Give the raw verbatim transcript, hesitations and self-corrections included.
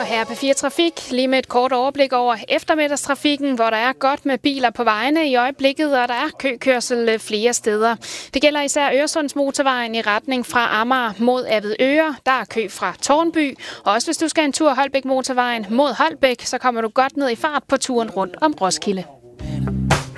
her på fire Trafik, lige med et kort overblik over eftermiddagstrafikken, hvor der er godt med biler på vejene i øjeblikket, og der er køkørsel flere steder. Det gælder især Øresundsmotorvejen i retning fra Amager mod Avedøre. Der er kø fra Tårnby, og også hvis du skal en tur Holbæk Motorvejen mod Holbæk, så kommer du godt ned i fart på turen rundt om Roskilde.